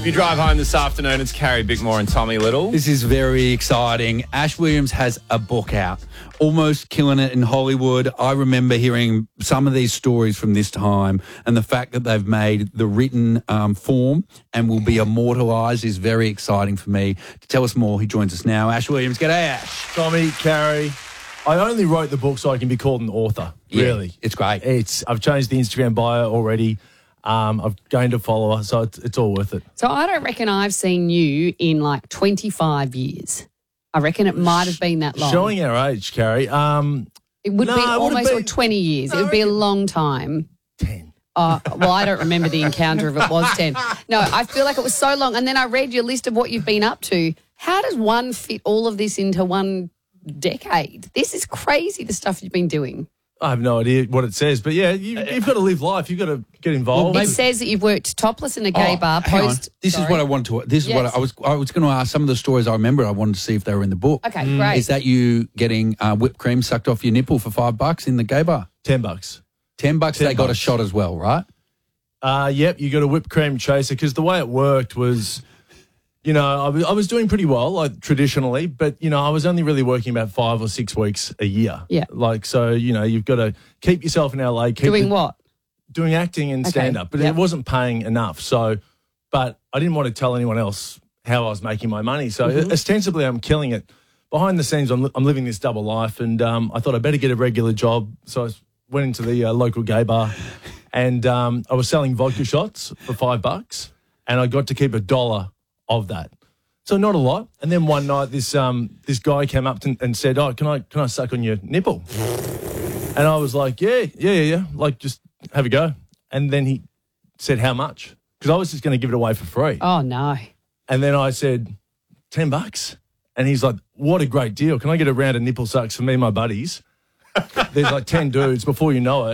If you drive home this afternoon, it's Carrie Bickmore and Tommy Little. This is very exciting. Ash Williams has a book out, almost killing it in Hollywood. I remember hearing some of these stories from this time, and the fact that they've made the written form and will be immortalised is very exciting for me. To tell us more, he joins us now. Ash Williams, g'day, Ash. Tommy, Carrie, I only wrote the book so I can be called an author, really. Yeah, it's great. I've changed the Instagram bio already. I've gained a follower, so it's all worth it. So I don't reckon I've seen you in like 25 years. I reckon it might have been that long. Showing our age, Carrie. It would be almost 20 years. It would be a long time. 10. Well, I don't remember the encounter if it was 10. No, I feel like it was so long. And then I read your list of what you've been up to. How does one fit all of this into one decade? This is crazy, the stuff you've been doing. I have no idea what it says, but yeah, you've got to live life. You've got to get involved. It says that you've worked topless in a gay bar. This is what I want to. This is what I was going to ask. Some of the stories I remember. I wanted to see if they were in the book. Okay, great. Is that you getting whipped cream sucked off your nipple for $5 in the gay bar? $10. $10. They got a shot as well, right? Yep. You got a whipped cream chaser because the way it worked was, you know, I was doing pretty well, like traditionally, but, you know, I was only really working about 5 or 6 weeks a year. Yeah. Like, so, you know, you've got to keep yourself in LA. Doing what? Doing acting and stand-up, but it wasn't paying enough. So, but I didn't want to tell anyone else how I was making my money. So ostensibly I'm killing it. Behind the scenes, I'm living this double life, and I thought I'd better get a regular job. So I went into the local gay bar, and I was selling vodka shots for $5, and I got to keep $1 of that. So not a lot. And then one night this guy came up and said, "Oh, can I suck on your nipple?" And I was like, yeah. Like, just have a go. And then he said, "How much?" Because I was just going to give it away for free. Oh, no. And then I said, $10. And he's like, "What a great deal. Can I get a round of nipple sucks for me and my buddies?" There's like 10 dudes before you know it.